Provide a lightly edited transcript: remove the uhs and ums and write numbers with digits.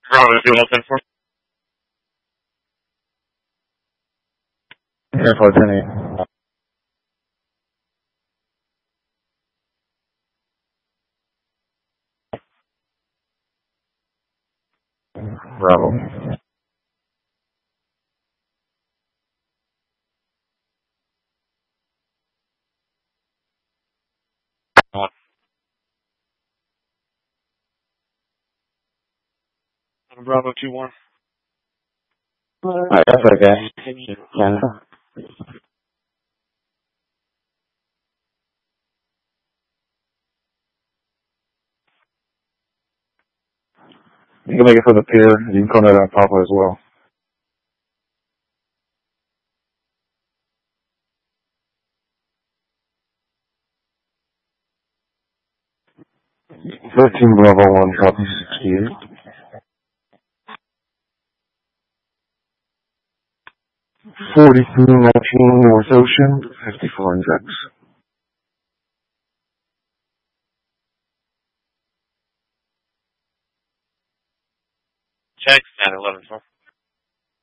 Bravo 210 4. Air Flight 10-8. Bravo. Bravo 2-1. Alright, that's okay. Canada. You can make it for the pier. You can call that on Papa as well. Thirteen Bravo 1, copy 68. 4219 North Ocean, 54 injects. Check, 10 11 4.